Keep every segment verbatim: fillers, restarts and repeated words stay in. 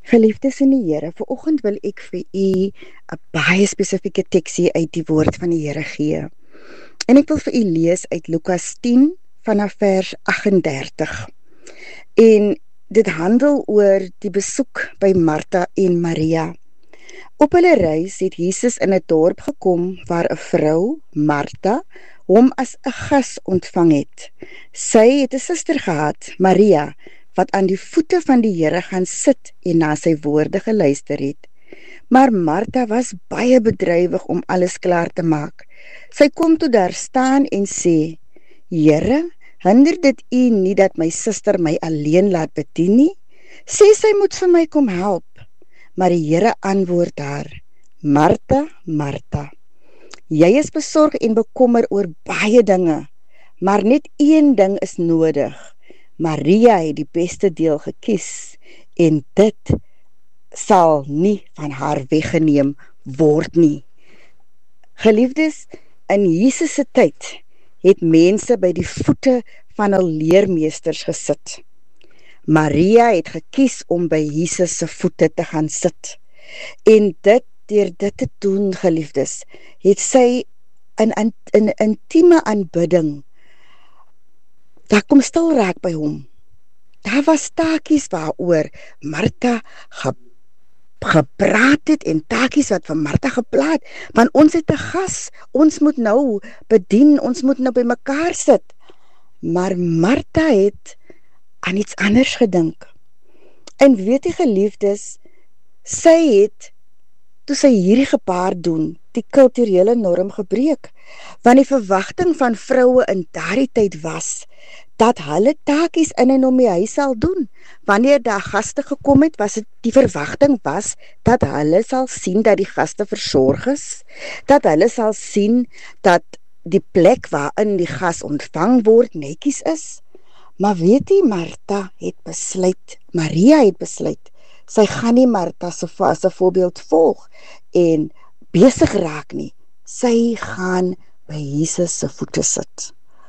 Geliefdes in die Here, vanoggend wil ek vir u 'n baie spesifieke teksie uit die woord van die Here gee. En ek wil vir u lees uit Lukas tien vanaf vers agt en dertig. En dit handel oor die besoek by Martha en Maria. Op hulle reis het Jesus in 'n dorp gekom waar 'n vrou, Martha, hom as 'n gas ontvang het. Sy het 'n suster gehad, Maria, wat aan die voete van die Here gaan sit en na sy woorde geluister het. Maar Martha was baie bedrywig om alles klaar te maak. Sy kom toe daar staan en sê, Here, hinder dit u nie dat my suster my alleen laat bedien nie? Sê sy moet vir my kom help. Maar die Here antwoord haar, Martha, Martha, jy is besorg en bekommer oor baie dinge, maar net een ding is nodig. Maria het die beste deel gekies, en dit sal nie van haar weggeneem word nie. Geliefdes, in Jesus se tyd het mense by die voete van hul leermeesters gesit. Maria het gekies om by Jesus se voete te gaan sit. En dit, deur dit te doen, geliefdes, het sy in, in, in intieme aanbidding daar kom stil raak by hom. Daar was taakies waaroor Martha ge, gepraat het en taakies wat van Martha geplaat, want ons het 'n gas, ons moet nou bedien, ons moet nou by mekaar sit. Maar Martha het aan iets anders gedink. En weet jy geliefdes, sy het, toe sy hierdie gebaar doen, die kulturele norm gebreek, want die verwagting van vroue in daardie tyd was, dat hulle taakies in en om die huis sal doen. Wanneer daar gaste gekom het, was het die verwagting was, dat hulle sal sien dat die gaste versorg is, dat hulle sal sien dat die plek waarin die gas ontvang word netjies is. Maar weet jy, Martha het besluit, Maria het besluit, sy gaan nie Martha se as 'n voorbeeld volg en besig raak nie. Sy gaan by Jesus se voete sit.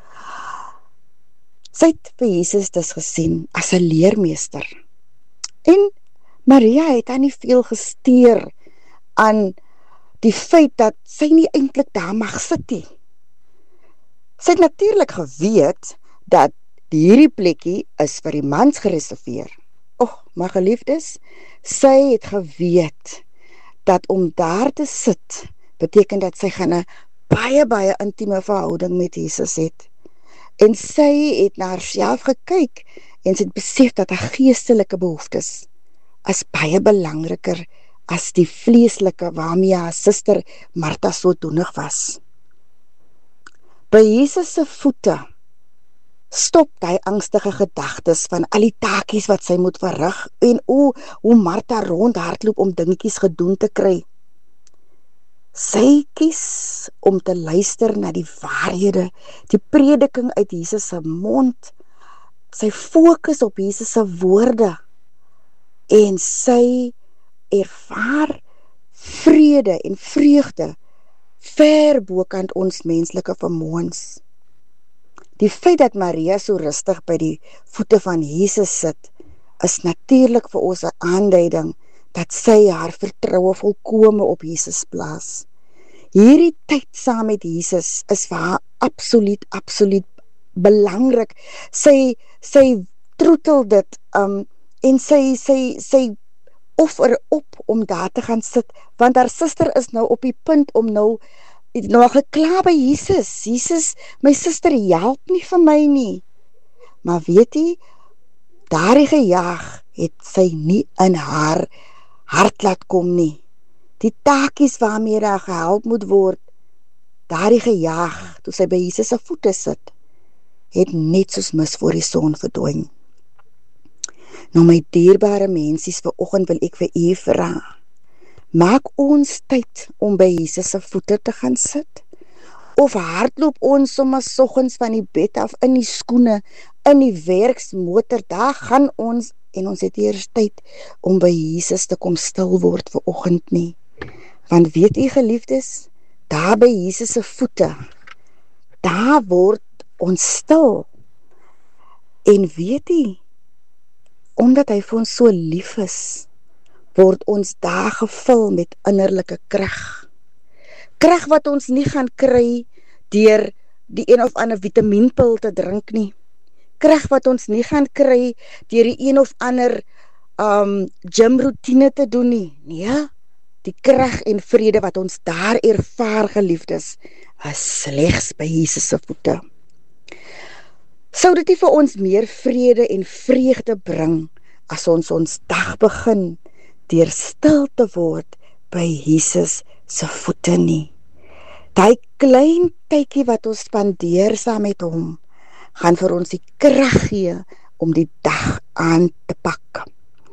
Sy het vir Jesus dus gesien as 'n leermeester. En Maria het dan nie veel gesteer aan die feit dat sy nie eintlik daar mag sit nie. Sy het natuurlik geweet dat hierdie plekkie is vir die mans gereserveer. Och, maar geliefdes, sy het geweet dat om daar te sit beteken dat sy gaan 'n baie baie intieme verhouding met Jesus het. En sy het na haarself gekyk en sy het besef dat haar geestelike behoeftes is baie belangriker as die vleeslike waarmee haar suster Martha sodoenig was. By Jesus se voete stop die angstige gedagtes van al die taakies wat sy moet verrig en o, hoe Martha rondhardloop om dingetjies gedoen te kry. Sy kies om te luister na die waarhede, die prediking uit Jesus se mond. Sy fokus op Jesus se woorde en sy ervaar vrede en vreugde ver bokant ons menslike vermoëns. Die feit dat Maria so rustig by die voete van Jesus sit, is natuurlik vir ons 'n aanduiding dat sy haar vertroue volkome op Jesus plaas. Hierdie tyd saam met Jesus is vir haar absoluut, absoluut belangrik. Sy, sy troetel dit, um, en sy, sy, sy offer op om daar te gaan sit, want haar suster is nou op die punt om nou, nou gekla by Jesus. Jesus, my suster help nie vir my nie. Maar weet jy, daardie gejaag het sy nie in haar hart laat kom nie. Die taakies waarmee daar gehelp moet word, daardie gejaag, toe sy by Jesus se voete sit, het net soos mis voor die son verdwyn. Nou my dierbare mensies, vanoggend wil ek vir u vra, maak ons tyd om by Jesus se voete te gaan sit? Of hardloop ons sommer soggens van die bed af, in die skoene, in die werksmotor, daar gaan ons, en ons het eers tyd om by Jesus te kom stil word vanoggend nie. Want weet u geliefdes, daar by Jesus se voete, daar word ons stil. En weet u, omdat hy vir ons so lief is, word ons dae gevul met innerlike krag. Krag wat ons nie gaan kry deur die een of ander vitamienpil te drink nie. Krag wat ons nie gaan kry deur die een of ander um, gymroutine te doen nie. Nee, die krag en vrede wat ons daar ervaar, geliefdes, is slegs by Jesus se voete. Sou dit nie vir ons meer vrede en vreugde bring as ons ons dag begin deur stil te word by Jesus se voete nie? Daai klein tydjie wat ons spandeer saam met hom, gaan vir ons die krag gee om die dag aan te pak.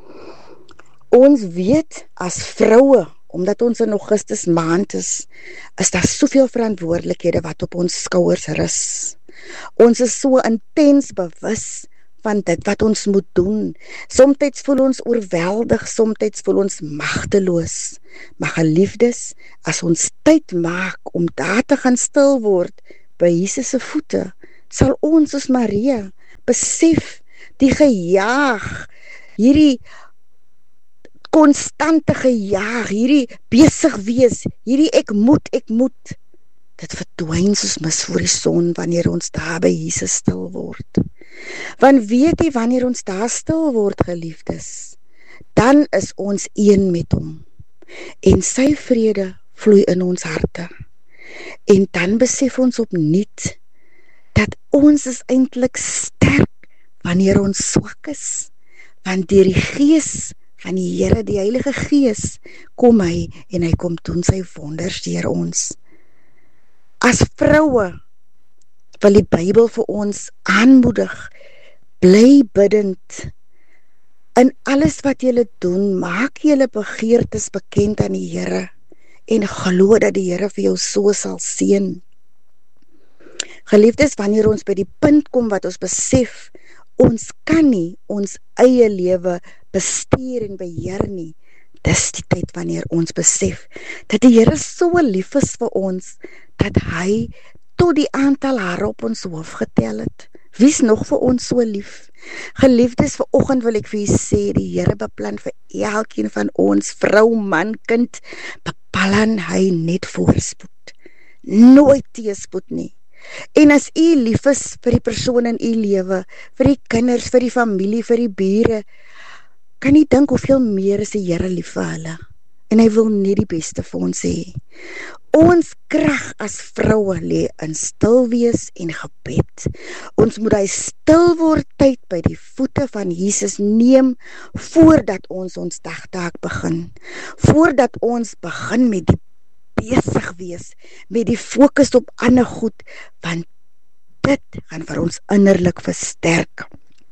Ons weet as vroue, omdat ons in Augustus maand is, is daar soveel verantwoordelikhede wat op ons skouers rus. Ons is so intens bewus van dit wat ons moet doen. Somtyds voel ons oorweldig, somtyds voel ons magteloos. Maar geliefdes, as ons tyd maak om daar te gaan stil word by Jesus se voete, sal ons soos Maria besef die gejaag, hierdie konstante gejaag, hierdie besig wees, hierdie ek moet, ek moet, dit verdwyn soos mis voor die son wanneer ons daar by Jesus stil word. Want weet jy, wanneer ons daar stil word, geliefdes, dan is ons een met hom. En sy vrede vloei in ons harte. En dan besef ons opnuut dat ons is eintlik sterk wanneer ons swak is. Want deur die Gees van die Here, die Heilige Gees, kom hy en hy kom doen sy wonders deur ons. As vroue wil die Bybel vir ons aanmoedig, bly biddend. In alles wat julle doen, maak julle begeertes bekend aan die Here en glo dat die Here vir jou so sal seën. Geliefdes, wanneer ons by die punt kom wat ons besef, ons kan nie ons eie lewe bestuur en beheer nie, dis die tyd wanneer ons besef dat die Here so lief is vir ons, dat hy tot die aantal hare op ons hoof getel het. Wie is nog vir ons so lief? Geliefdes, vanoggend wil ek vir julle sê, die Here beplan vir elkeen van ons, vrou, man, kind, beplan hy net voorspoed. Nooit teëspoed nie. En as u lief is vir die persoon in u lewe, vir die kinders, vir die familie, vir die bure, kan jy dink hoeveel meer is die Here lief vir hulle. En hy wil nie die beste vir ons hê. Ons krag as vroue lê in stil wees en gebed. Ons moet hy stil word tyd by die voete van Jesus neem, voordat ons ons dagtaak begin. Voordat ons begin met die besig wees, met die fokus op ander goed, want dit gaan vir ons innerlik versterk.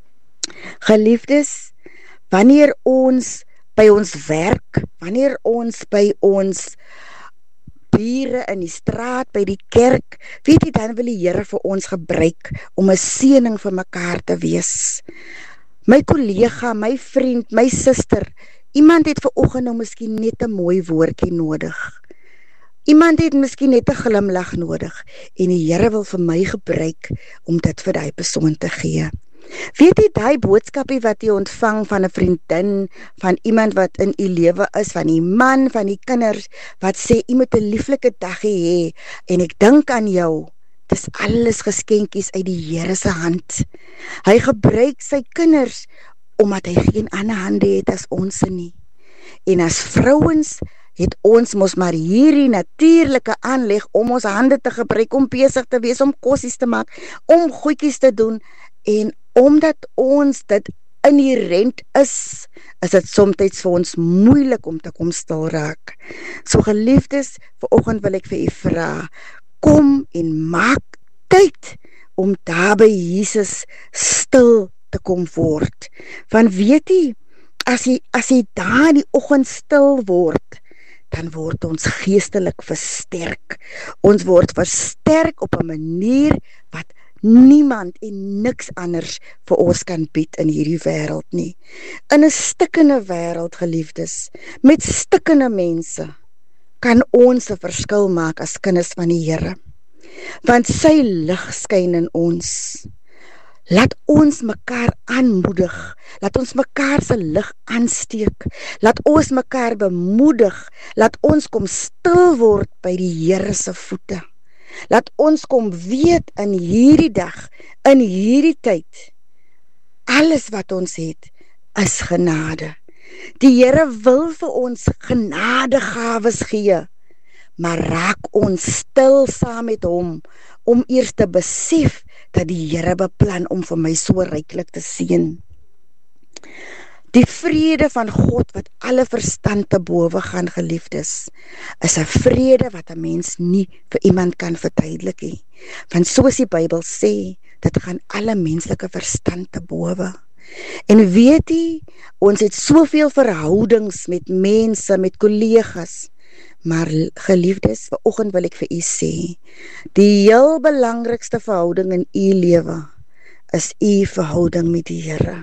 Geliefdes, wanneer ons by ons werk, wanneer ons by ons bure in die straat, by die kerk, weet jy, dan wil die Here vir ons gebruik om 'n seëning vir mekaar te wees. My kollega, my vriend, my suster, iemand het vanoggend nou miskien net 'n mooi woordjie nodig. Iemand het miskien net 'n glimlag nodig en die Here wil vir my gebruik om dit vir daai persoon te gee. Weet jy, daai boodskapie wat jy ontvang van 'n vriendin, van iemand wat in u lewe is, van die man, van die kinders, wat sê, jy moet 'n lieflike dag hê, en ek dink aan jou, dis alles geskenkies uit die Here se hand. Hy gebruik sy kinders, omdat hy geen ander hande het as ons nie. En as vrouens, het ons mos maar hierdie natuurlike aanleg om ons hande te gebruik, om besig te wees, om kossies te maak, om goedjies te doen, en omdat ons dit inherent is, is dit soms vir ons moeilik om te kom stil raak. So geliefdes, vanoggend wil ek vir u vra, kom en maak tyd om daar by Jesus stil te kom word. Want weet jy, as jy, as jy daar in die oggend stil word, dan word ons geestelik versterk. Ons word versterk op 'n manier wat niemand en niks anders vir ons kan bied in hierdie wêreld nie. In 'n stikkende wêreld, geliefdes, met stikkende mense, kan ons 'n verskil maak as kinders van die Here. Want sy lig skyn in ons. Laat ons mekaar aanmoedig, laat ons mekaar se lig aansteek, laat ons mekaar bemoedig, laat ons kom stil word by die Here se voete. Laat ons kom weet in hierdie dag, in hierdie tyd, alles wat ons het, is genade. Die Here wil vir ons genadegawes gee, maar raak ons stil saam met hom, om eers te besef, dat die Here beplan om vir my so ryklik te seën. Die vrede van God wat alle verstand te bowe gaan, geliefdes, is 'n vrede wat 'n mens nie vir iemand kan verduidelik nie. Want soos die Bybel sê, dit gaan alle menslike verstand te bowe. En weet jy, ons het soveel verhoudings met mense, met kollegas, maar geliefdes, vanoggend wil ek vir u sê, die heel belangrikste verhouding in u lewe is u verhouding met die Here.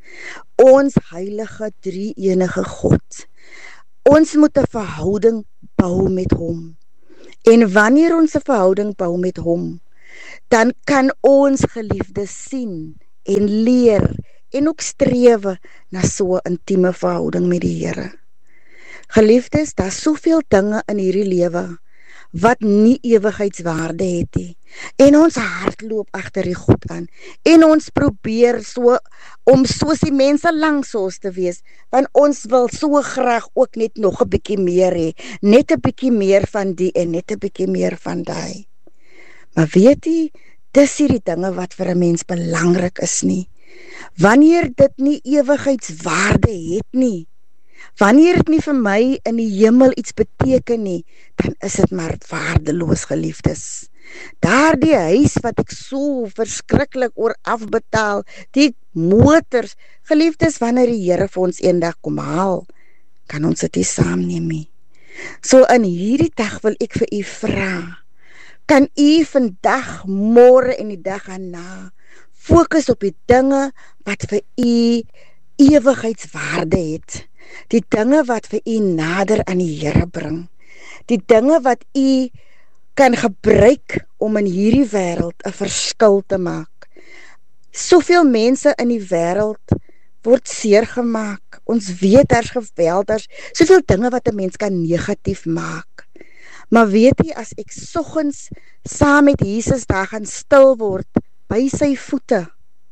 Ons heilige drie-enige God. Ons moet 'n verhouding bou met hom. En wanneer ons 'n verhouding bou met hom, dan kan ons geliefdes sien en leer en ook strewe na so 'n intieme verhouding met die Here. Geliefdes, daar's soveel dinge in hierdie lewe wat nie ewigheidswaarde het nie. En ons hart loop agter die goed aan. En ons probeer so om soos die mense langs ons te wees, want ons wil so graag ook net nog 'n bietjie meer hê, net 'n bietjie meer van die en net 'n bietjie meer van daai. Maar weet jy, dis hierdie dinge wat vir 'n mens belangrik is nie. Wanneer dit nie ewigheidswaarde het nie, wanneer dit nie vir my in die hemel iets beteken nie, dan is dit maar waardeloos, geliefdes. Daardie huis wat ek so verskriklik oor afbetaal, die motors, geliefdes, wanneer die Here vir ons eendag kom haal, kan ons dit nie saamneem nie. So in hierdie dag wil ek vir u vra, kan u vandag, môre en die dag daarna fokus op die dinge wat vir u ewigheidswaarde het, die dinge wat vir u nader aan die Here bring, die dinge wat u kan gebruik om in hierdie wêreld 'n verskil te maak. Soveel mense in die wêreld word seer gemaak. Ons weet daar's geweld, daar's soveel dinge wat 'n mens kan negatief maak. Maar weet jy, as ek soggens saam met Jesus daar gaan stil word by sy voete,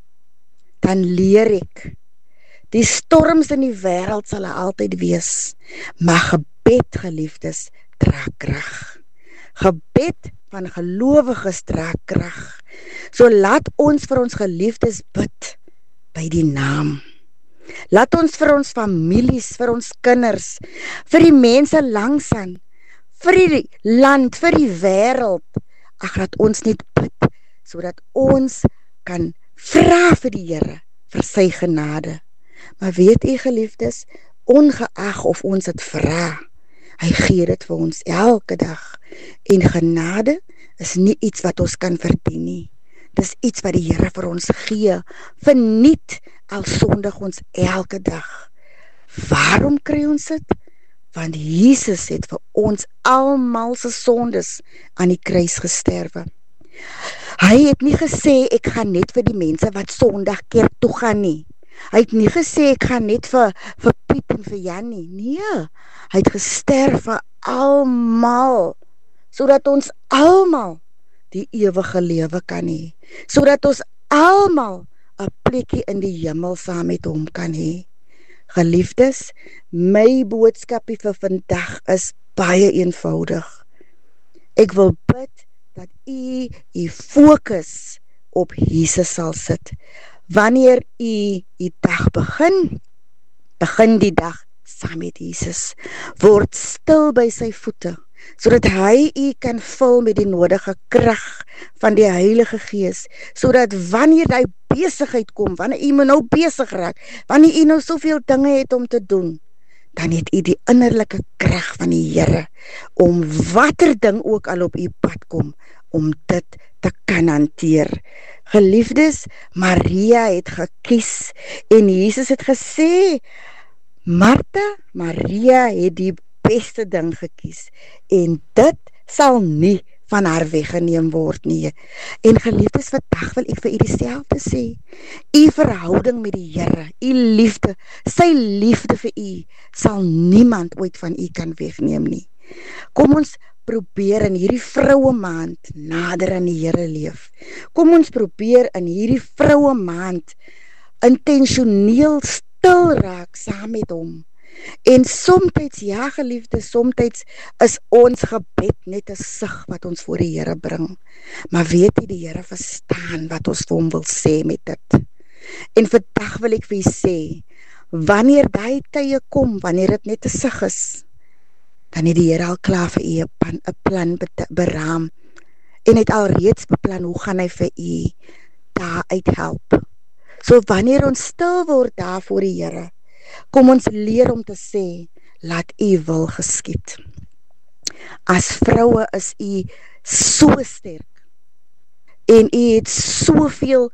dan leer ek. Die storms in die wêreld sal altyd wees, maar gebed, geliefdes, dra krag. Gebed van gelowiges dra krag. So laat ons vir ons geliefdes bid by die naam. Laat ons vir ons families, vir ons kinders, vir die mense langs aan, vir die land, vir die wêreld, ag, laat ons net bid, sodat ons kan vra vir die Here, vir sy genade. Maar weet u, geliefdes, ongeag of ons dit vra, hy gee dit vir ons elke dag. En genade is nie iets wat ons kan verdien nie. Dis iets wat die Here vir ons gee, verniet al sondig ons elke dag. Waarom kry ons dit? Want Jesus het vir ons almal se sondes aan die kruis gesterwe. Hy het nie gesê, ek gaan net vir die mense wat sondig kerk toe gaan nie. Hy het nie gesê, ek gaan net vir, vir Piet en vir Jan nie. Nee, hy het gesterf vir almal, sodat ons almal die ewige lewe kan hê, sodat ons almal 'n plekkie in die hemel saam met hom kan hê. Geliefdes, my boodskapie vir vandag is baie eenvoudig. Ek wil bid dat u u fokus op Jesus sal sit. Wanneer u die dag begin, begin die dag saam met Jesus. Word stil by sy voete, sodat hy u kan vul met die nodige krag van die Heilige Gees, sodat wanneer hy besigheid kom, wanneer u moet nou besig raak, wanneer u nou soveel dinge het om te doen, dan het u die innerlike krag van die Here, om watter ding ook al op u pad kom, om dit te kan hanteer. Geliefdes, Maria het gekies, en Jesus het gesê, Martha, Maria het die beste ding gekies, en dit sal nie van haar weggeneem word nie. En geliefdes, vandag wil ek vir u dieselfde sê. U verhouding met die Here, u liefde, sy liefde vir u, sal niemand ooit van u kan wegneem nie. Kom ons probeer in hierdie vroue maand nader aan die Here leef. Kom ons probeer in hierdie vroue maand intentioneel stil raak saam met hom. En somtyds, ja geliefde, somtyds is ons gebed net 'n sug wat ons voor die Here bring. Maar weet jy, die Here verstaan wat ons vir hom wil sê met dit. En vandag wil ek vir u sê, wanneer daai tye kom, wanneer dit net 'n sug is, dan het die Here al klaar vir u 'n plan, 'n plan beraam. En het al reeds beplan hoe gaan hy vir u daaruit help. So wanneer ons stil word daar voor die Here, kom ons leer om te sê, laat u wil geskied. As vroue is u so sterk, en u het soveel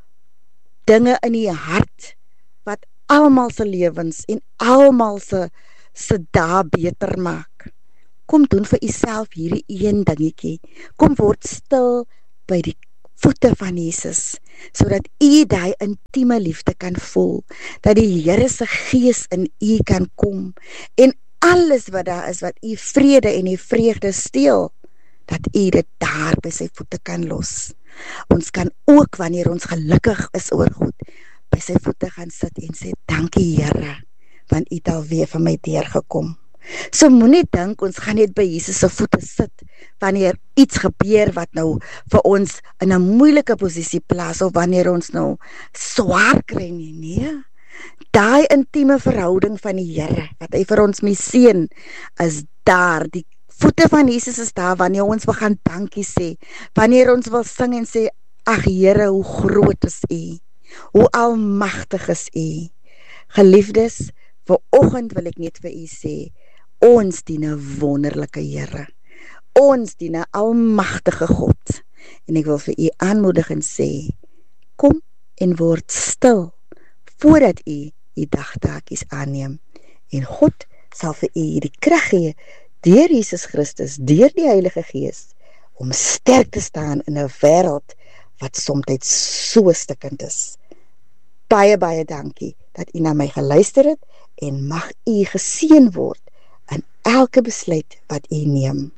dinge in u hart, wat almal se lewens, en almal se, se dae beter maak. Kom doen vir u self hierdie een dingetjie, kom word stil by die voete van Jesus, sodat u daai intieme liefde kan voel, dat die Here se gees in u kan kom, en alles wat daar is, wat u vrede en u vreugde steel, dat u dit daar by sy voete kan los. Ons kan ook, wanneer ons gelukkig is oor God, by sy voete gaan sit en sê, dankie Here, want u het alweer van my deurgekom. So moenie dink ons gaan net by Jesus se voete sit wanneer iets gebeur wat nou vir ons in 'n moeilike posisie plaas, of wanneer ons nou swaar kry nie, nee. Daai intieme verhouding van die Here wat hy vir ons mee seën, is daar. Die voete van Jesus is daar wanneer ons wil gaan dankie sê, wanneer ons wil sing en sê, ag Here, hoe groot is u, hoe almagtig is u. Geliefdes, vanoggend wil ek net vir u sê, ons dien 'n wonderlike Here. Ons dien 'n almagtige God. En ek wil vir u aanmoedig en sê, kom en word stil, voordat u u dagtaakies aanneem. En God sal vir u die krag gee, deur Jesus Christus, deur die Heilige Gees, om sterk te staan in 'n wêreld wat soms so stikkend is. Baie, baie dankie dat u na my geluister het, en mag u geseën word in elke besluit wat u neem.